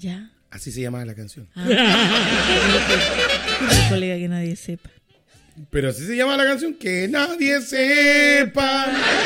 Ya. Así se llamaba la canción. Colega, que nadie sepa. Pero así se llama la canción, que nadie sepa.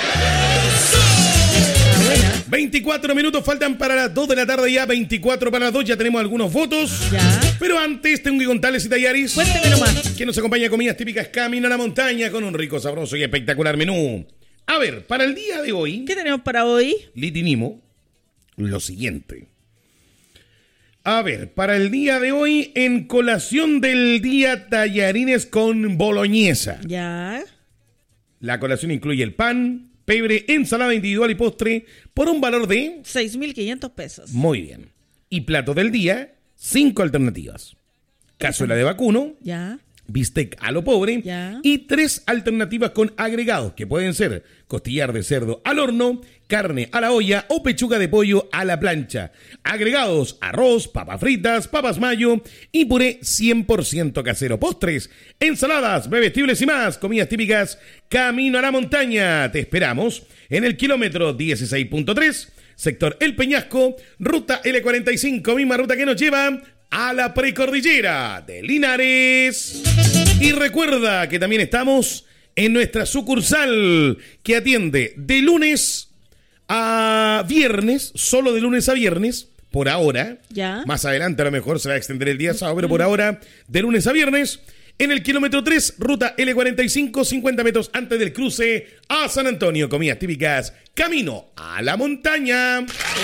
24 minutos faltan para las 2 de la tarde ya, 24 para las 2, ya tenemos algunos votos. Ya. Pero antes tengo que contarles, Cita Yaris, Cuénteme nomás. que nos acompaña a comidas típicas Camino a la Montaña con un rico, sabroso y espectacular menú. A ver, para el día de hoy, ¿Qué tenemos para hoy? Litinimo, lo siguiente. A ver, para el día de hoy, en colación del día, tallarines con boloñesa. Ya. La colación incluye el pan, pebre, ensalada individual y postre por un valor de... 6.500 pesos. Muy bien. Y plato del día, 5 alternativas. Cazuela de vacuno, Ya. bistec a lo pobre Ya. y 3 alternativas con agregados que pueden ser costillar de cerdo al horno, carne a la olla o pechuga de pollo a la plancha. Agregados: arroz, papas fritas, papas mayo y puré 100% casero. Postres, ensaladas, bebestibles y más. Comidas típicas Camino a la Montaña. Te esperamos en el kilómetro 16.3, sector El Peñasco, ruta L45, misma ruta que nos lleva a la precordillera de Linares. Y recuerda que también estamos en nuestra sucursal que atiende de lunes a viernes, solo de lunes a viernes, por ahora. Ya. Más adelante a lo mejor se va a extender el día sábado, pero por ahora de lunes a viernes, en el kilómetro 3, ruta L45, 50 metros antes del cruce a San Antonio. Comidas típicas Camino a la Montaña.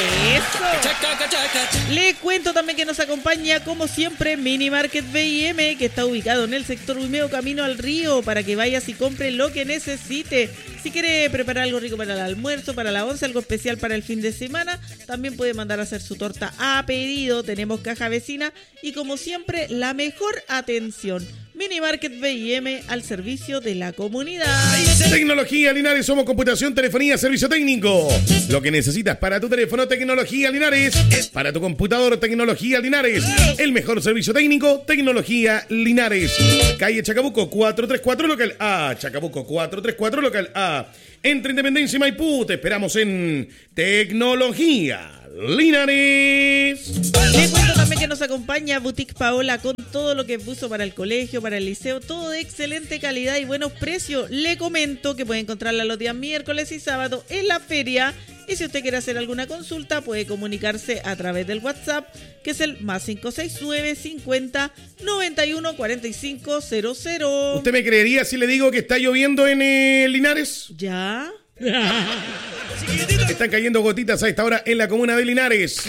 Eso. Le cuento también que nos acompaña, como siempre, Mini Market B&M, que está ubicado en el sector Huimeo, camino al río, para que vayas y compres lo que necesite. Si quiere preparar algo rico para el almuerzo, para la once, algo especial para el fin de semana, también puede mandar a hacer su torta a pedido. Tenemos caja vecina y, como siempre, la mejor atención. Mini Market B&M, al servicio de la comunidad. Tecnología Linares, somos computación, telefonía, servicio técnico. Lo que necesitas para tu teléfono, Tecnología Linares. Es para tu computador, Tecnología Linares. El mejor servicio técnico, Tecnología Linares. Calle Chacabuco 434 local A. Chacabuco 434 local A. Entre Independencia y Maipú, te esperamos en Tecnología Linares. Le cuento también que nos acompaña Boutique Paola con todo lo que es buzo para el colegio, para el liceo, todo de excelente calidad y buenos precios. Le comento que puede encontrarla los días miércoles y sábado en la feria. Y si usted quiere hacer alguna consulta, puede comunicarse a través del WhatsApp, que es el más 569 50 91 45 00. ¿Usted me creería si le digo que está lloviendo en Linares? ¿Ya? Están cayendo gotitas a esta hora en la comuna de Linares.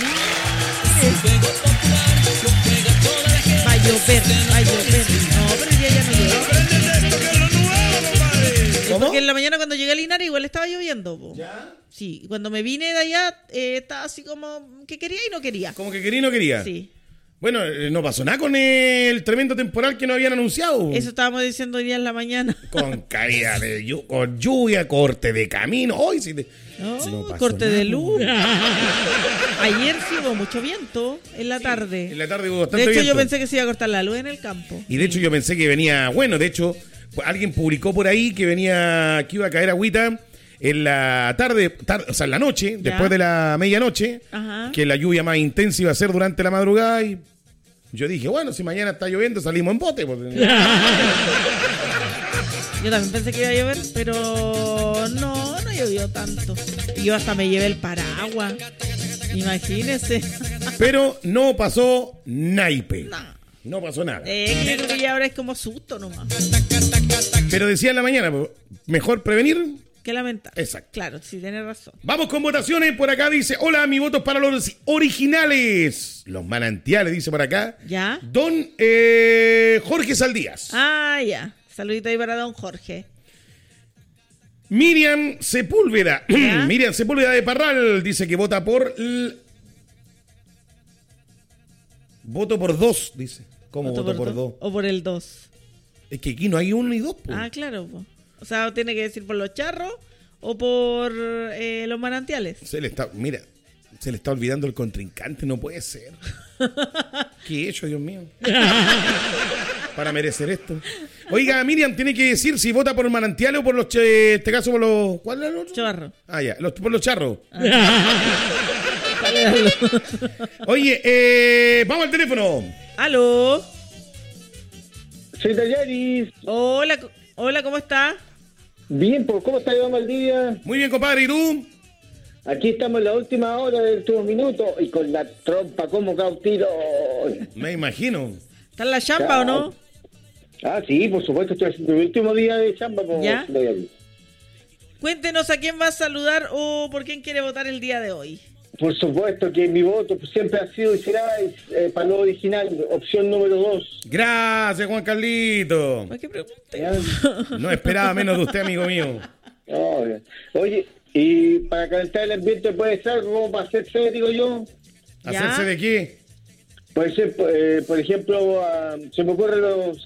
Va a llover, va a llover. No, pero ya no llueve. ¿Cómo? Porque en la mañana cuando llegué a Linares igual estaba lloviendo, po. ¿Ya? Sí, cuando me vine de allá estaba así como que quería y no quería. Como que quería y no quería. Sí. Bueno, no pasó nada con el tremendo temporal que nos habían anunciado. Eso estábamos diciendo hoy día en la mañana. Con caída de con lluvia, corte de camino. Hoy sí No, pasó corte nada. de luz. Ayer sí hubo mucho viento en la tarde. En la tarde hubo bastante De hecho, viento. yo pensé que se iba a cortar la luz en el campo. Y de hecho yo pensé que venía, bueno, de hecho, alguien publicó por ahí que venía, que iba a caer agüita en la tarde, o sea, en la noche, Ya. después de la medianoche, Ajá. que la lluvia más intensa iba a ser durante la madrugada y yo dije, bueno, si mañana está lloviendo salimos en bote. Pues. Yo también pensé que iba a llover, pero no llovió tanto. Y yo hasta me llevé el paraguas. Imagínese. Pero no pasó naipe. No pasó nada. Creo que ya ahora es como susto nomás. Pero decía en la mañana, pues, mejor prevenir. Qué lamentable. Exacto. Claro, sí, tienes razón. Vamos con votaciones. Por acá dice, hola, mi voto es para los originales. Los manantiales, dice por acá. ¿Ya? Don Jorge Saldías. Ah, ya. Saludito ahí para don Jorge. Miriam Sepúlveda. ¿Ya? Miriam Sepúlveda de Parral dice que vota por... Voto por 2, dice. ¿Cómo voto por 2? O por el 2. Es que aquí no hay 1 ni 2. Ah, claro. Po. O sea, tiene que decir por los charros o por los manantiales. Se le está olvidando el contrincante, no puede ser. ¿Qué he hecho, Dios mío? Para merecer esto. Oiga, Miriam tiene que decir si vota por manantiales o por los, este caso por los... ¿Cuál es el otro? Charro. Ah, ya, por los charros. ¿Cuál es Regalo. Oye, vamos al teléfono. Aló. Soy Dayaris. Hola, hola, ¿cómo está? Bien, pues, ¿cómo está Iván Valdivia? Muy bien, compadre, ¿y tú? Aquí estamos en la última hora del último minuto y con la trompa como cautiro. Me imagino. ¿Está en la chamba o no? Ah, sí, por supuesto, estoy haciendo el último día de chamba. Pues, ¿Ya? Dayaris. Cuéntenos a quién va a saludar o por quién quiere votar el día de hoy. Por supuesto que mi voto siempre ha sido y será para lo original, opción número 2. Gracias, Juan Carlito. ¿Para qué pregunte? No esperaba menos de usted, amigo mío. Oye, y para calentar el ambiente puede ser algo como para hacerse, digo yo. ¿Ya? ¿Hacerse de qué? Puede ser, por ejemplo, se me ocurren los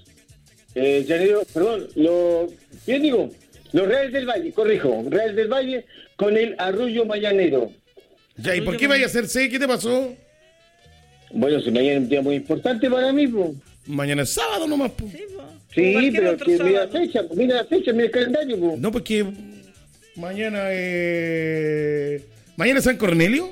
¿bien digo? Los Reales del Valle, corrijo, Reales del Valle con el Arroyo Mañanero. Ya, ¿y por qué vaya a hacerse? ¿Qué te pasó? Bueno, si mañana es un día muy importante para mí, pues. Mañana es sábado nomás, po. Sí, po. Sí, Como cualquier pero otro que mira la sábado. fecha, mira el calendario, pues. No, porque mañana ¿mañana es San Cornelio?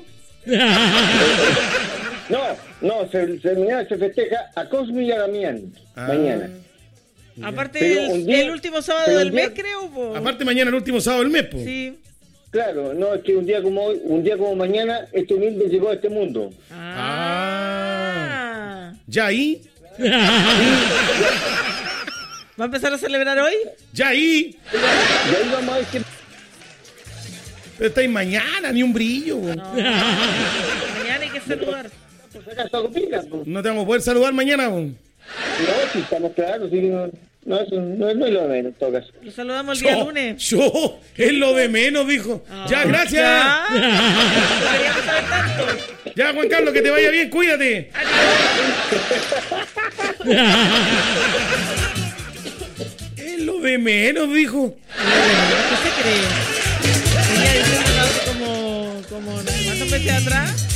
No, mañana se festeja a Cosme y a Damián, Ah. mañana. Aparte, Pero un día- el último sábado pero del un día- mes, creo, po. Aparte, mañana el último sábado del mes, po. Sí. Claro, no, es que un día como hoy, un día como mañana, este humilde llegó a este mundo. Ah. ¿Ya ahí? ¿Va a empezar a celebrar hoy? ¿Ya ahí? Y ahí vamos a ver qué... Pero estáis mañana, ni un brillo, po. No. Mañana hay que saludar. Por si acaso algo pica, pues. No te vamos a poder saludar mañana, po. No, si estamos claros, sí, no, eso no es lo de menos, en todo caso. Lo saludamos el día lunes. Yo, es lo de menos, dijo. Ya, gracias. Ya. No queríamos saber tanto. Ya, Juan Carlos, que te vaya bien, cuídate. Es lo de menos, dijo. ¿Qué se cree? Venía diciendo algo como ¿cuántos meses atrás?